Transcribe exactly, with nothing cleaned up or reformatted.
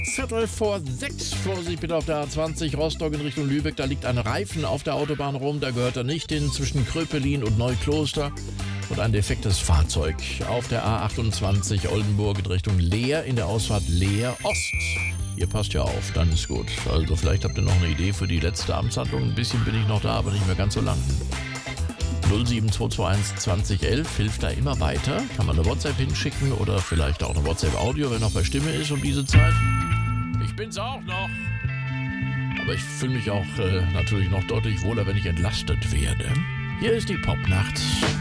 Viertel vor sechs, Vorsicht bitte auf der A zwanzig, Rostock in Richtung Lübeck, da liegt ein Reifen auf der Autobahn rum, da gehört er nicht hin, zwischen Kröpelin und Neukloster und ein defektes Fahrzeug. Auf der A achtundzwanzig, Oldenburg in Richtung Leer, in der Ausfahrt Leer Ost. Ihr passt ja auf, dann ist gut. Also vielleicht habt ihr noch eine Idee für die letzte Amtshandlung, ein bisschen bin ich noch da, aber nicht mehr ganz so lang. null sieben zwei zwei eins zwanzig elf hilft da immer weiter. Kann man eine WhatsApp hinschicken oder vielleicht auch eine WhatsApp-Audio, wenn noch bei Stimme ist um diese Zeit. Ich bin's auch noch. Aber ich fühle mich auch äh, natürlich noch deutlich wohler, wenn ich entlastet werde. Hier ist die Popnacht.